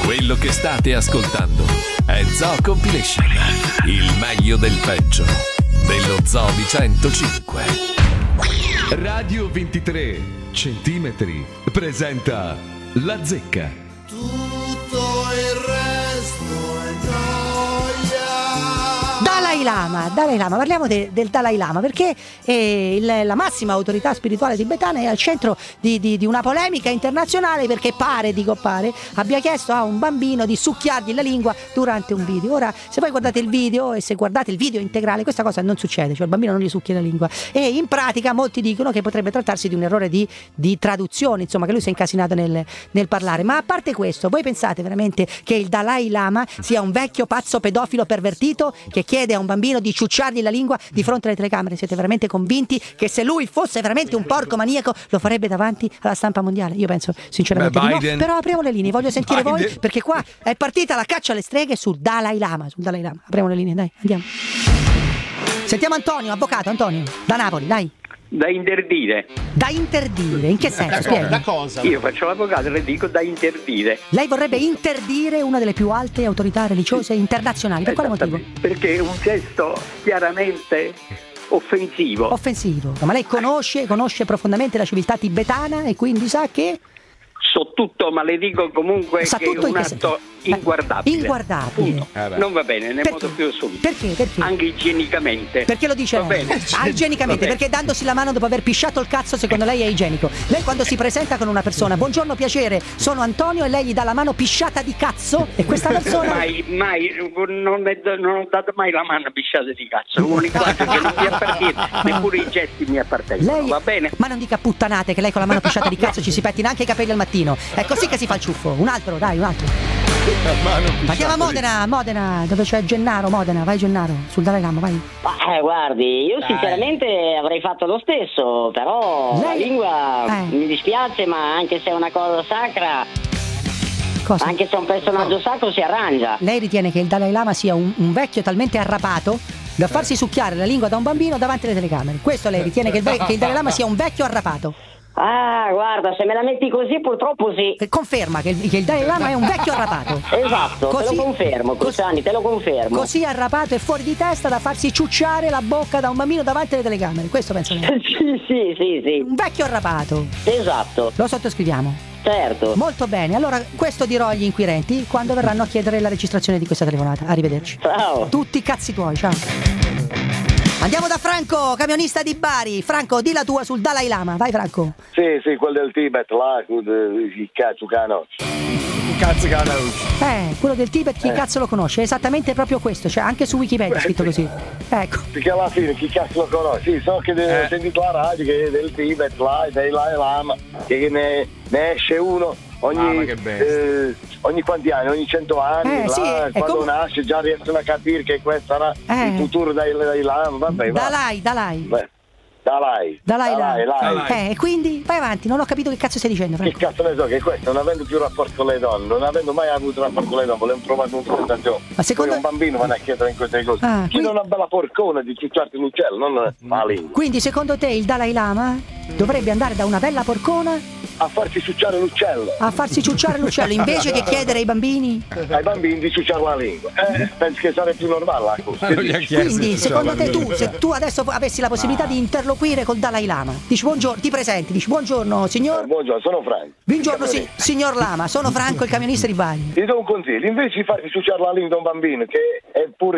Quello che state ascoltando è Zoo Compilation, il meglio del peggio dello Zoo di 105. Radio 23 centimetri presenta La Zecca. Tutto il resto è noia. Dalai Lama, parliamo del Dalai Lama perché la massima autorità spirituale tibetana è al centro di una polemica internazionale perché pare abbia chiesto a un bambino di succhiargli la lingua durante un video. Ora, se voi guardate il video e se guardate il video integrale, questa cosa non succede, cioè il bambino non gli succhia la lingua, e in pratica molti dicono che potrebbe trattarsi di un errore di traduzione, insomma, che lui si è incasinato nel parlare. Ma a parte questo, voi pensate veramente che il Dalai Lama sia un vecchio pazzo pedofilo pervertito che chiede a un bambino di ciucciargli la lingua di fronte alle telecamere? Siete veramente convinti che se lui fosse veramente un porco maniaco lo farebbe davanti alla stampa mondiale? Io penso sinceramente di no. Però apriamo le linee, voglio sentire voi, perché qua è partita la caccia alle streghe sul Dalai Lama. Apriamo le linee, dai, andiamo. Sentiamo Antonio, avvocato Antonio, da Napoli, dai. Da interdire. Da interdire? In che senso? Spieghi. Da cosa? Io faccio l'avvocato e le dico da interdire. Lei vorrebbe interdire una delle più alte autorità religiose internazionali. Per quale motivo? Perché è un gesto chiaramente offensivo. Offensivo. Ma lei conosce profondamente la civiltà tibetana e quindi sa che... So tutto, ma le dico comunque che è un atto inguardabile. Inguardabile. Non va bene nel modo più assoluto. Perché? Anche igienicamente. Perché lo dice va lei? Bene. Igienicamente, perché dandosi la mano dopo aver pisciato il cazzo, secondo lei è igienico. Lei quando si presenta con una persona, buongiorno, piacere, sono Antonio, e lei gli dà la mano pisciata di cazzo, e questa persona... Mai, non ho dato mai la mano pisciata di cazzo. Un linguaggio che non mi appartiene, neppure i gesti mi appartengono. Lei... Va bene? Ma non dica puttanate, che lei con la mano pisciata di cazzo ci si pettina anche i capelli al mattino. È così che si fa il ciuffo. Un altro. Andiamo a Modena, dove c'è Gennaro. Modena, vai Gennaro, sul Dalai Lama, vai. Guardi, io sinceramente avrei fatto lo stesso, però la lingua mi dispiace, ma anche se è una cosa sacra, cosa? Anche se è un personaggio sacro, si arrangia. Lei ritiene che il Dalai Lama sia un vecchio talmente arrapato da farsi succhiare la lingua da un bambino davanti alle telecamere? Questo lei ritiene che il Dalai Lama sia un vecchio arrapato? Guarda, se me la metti così purtroppo sì. Conferma che il Dalai Lama è un vecchio arrapato. Esatto, te lo confermo, Cruciani, te lo confermo. Così arrapato e fuori di testa da farsi ciucciare la bocca da un bambino davanti alle telecamere. Questo penso lei. Sì. Un vecchio arrapato. Esatto. Lo sottoscriviamo. Certo. Molto bene, allora questo dirò agli inquirenti quando verranno a chiedere la registrazione di questa telefonata. Arrivederci. Ciao. Tutti i cazzi tuoi, ciao. Andiamo da Franco, camionista di Bari. Franco, di la tua sul Dalai Lama. Vai Franco. Sì, quello del Tibet là, il cazzo canoccio. Quello del Tibet chi cazzo lo conosce? È esattamente proprio questo, cioè anche su Wikipedia è scritto così. Ecco. Perché alla fine chi cazzo lo conosce? Sì, so che ho sentito la radio che è del Tibet là, dei Dalai Lama, che ne esce uno ogni quanti anni, ogni 100 anni, quando nasce già riescono a capire che questo sarà il futuro dei Lama. Vabbè, Dalai. E quindi vai avanti, non ho capito che cazzo stai dicendo, Franco. Che cazzo ne so, che questo, non avendo più rapporto con le donne, non avendo mai avuto rapporto con le donne, volevano trovare una presentazione. Ma secondo... Poi un bambino va a chiedere in queste cose. Chi non ha una bella porcona di ciucciarti l'uccello, non la lingua. Quindi secondo te il Dalai Lama dovrebbe andare da una bella porcona a farsi ciucciare l'uccello. Invece che chiedere ai bambini di ciucciare la lingua. Penso che sarebbe più normale. Quindi secondo te se tu adesso avessi la possibilità di interloquire col Dalai Lama, dici buongiorno, ti presenti, dici buongiorno signor. Buongiorno, sono Franco. Buongiorno signor Lama, sono Franco, il camionista di Bari. Ti do un consiglio, invece di farti ciucciare la lingua da un bambino che è pure